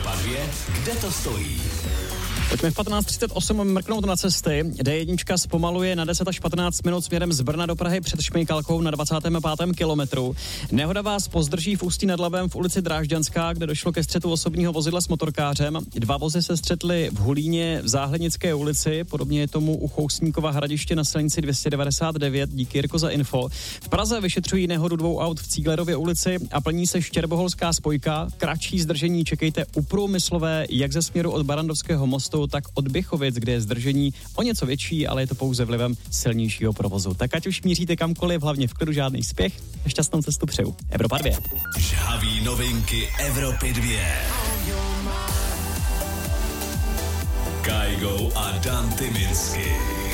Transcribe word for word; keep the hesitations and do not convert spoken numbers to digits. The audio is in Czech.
Evropa dvě, kde to stojí? Pojďme v patnáct třicet osm mrknout na cesty. D jedna zpomaluje na deset až patnáct minut směrem z Brna do Prahy před Šmejkalkou na dvacátém pátém kilometru. Nehoda vás pozdrží v Ústí nad Labem v ulici Drážďanská, kde došlo ke střetu osobního vozidla s motorkářem. Dva vozy se střetly v Hulíně v Záhlednické ulici, podobně je tomu u Chousníkova Hradiště na silnici dvě stě devadesát devět. Díky, Jirko, za info. V Praze vyšetřují nehodu dvou aut v Cíglerově ulici a plní se Štěrboholská spojka. Kratší zdržení čekejte u Průmyslové, jak ze směru od Barandovského mostu, tak od Běchovic, kde je zdržení o něco větší, ale je to pouze vlivem silnějšího provozu. Tak ať už míříte kamkoliv, hlavně v klidu, žádný spěch, šťastnou cestu přeju. Evropa dvě. Žhaví novinky Evropy dvě. Kaigo a Dan Tyminsky.